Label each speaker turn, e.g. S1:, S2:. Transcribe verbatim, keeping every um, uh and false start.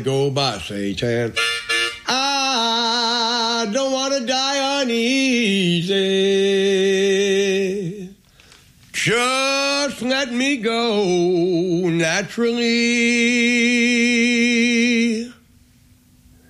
S1: Go by, Satan. I don't want to die uneasy. Just let me go naturally.